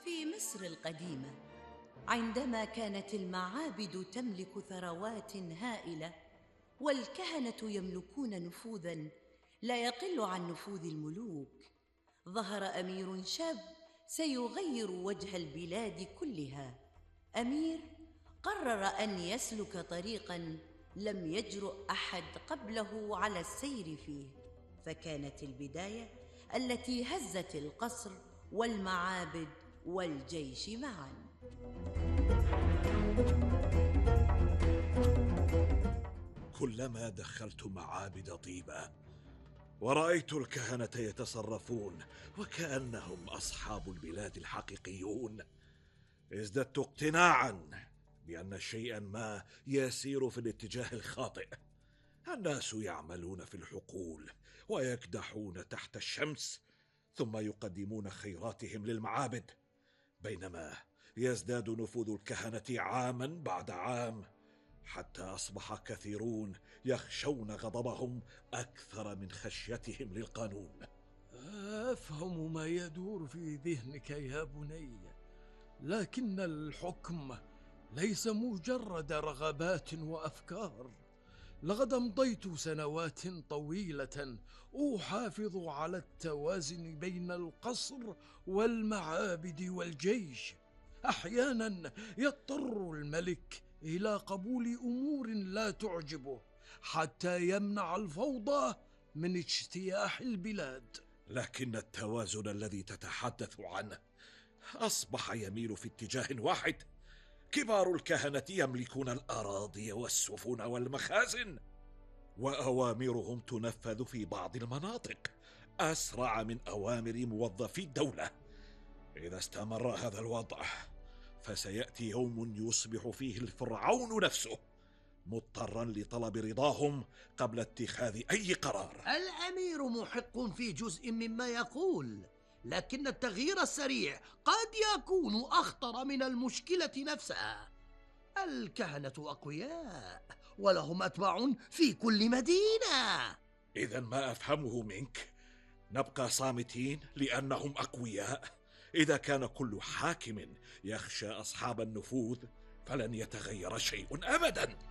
في مصر القديمة، عندما كانت المعابد تملك ثروات هائلة والكهنة يملكون نفوذاً لا يقل عن نفوذ الملوك، ظهر أمير شاب سيغير وجه البلاد كلها. أمير قرر أن يسلك طريقاً لم يجرؤ أحد قبله على السير فيه، فكانت البداية التي هزت القصر والمعابد والجيش معاً. كلما دخلت معابد طيبة ورأيت الكهنة يتصرفون وكأنهم أصحاب البلاد الحقيقيون، ازددت اقتناعا بأن شيئا ما يسير في الاتجاه الخاطئ. الناس يعملون في الحقول ويكدحون تحت الشمس، ثم يقدمون خيراتهم للمعابد، بينما يزداد نفوذ الكهنة عاما بعد عام، حتى أصبح كثيرون يخشون غضبهم أكثر من خشيتهم للقانون. أفهم ما يدور في ذهنك يا بني، لكن الحكم ليس مجرد رغبات وأفكار. لقد أمضيت سنوات طويلة أحافظ على التوازن بين القصر والمعابد والجيش. أحيانا يضطر الملك إلى قبول أمور لا تعجبه حتى يمنع الفوضى من اجتياح البلاد. لكن التوازن الذي تتحدث عنه أصبح يميل في اتجاه واحد. كبار الكهنة يملكون الأراضي والسفن والمخازن، وأوامرهم تنفذ في بعض المناطق أسرع من أوامر موظفي الدولة. إذا استمر هذا الوضع فسيأتي يوم يصبح فيه الفرعون نفسه مضطرا لطلب رضاهم قبل اتخاذ أي قرار. الأمير محق في جزء مما يقول، لكن التغيير السريع قد يكون أخطر من المشكلة نفسها. الكهنة أقوياء ولهم أتباع في كل مدينة. إذن ما أفهمه منك نبقى صامتين لأنهم أقوياء؟ إذا كان كل حاكم يخشى أصحاب النفوذ فلن يتغير شيء أبدا.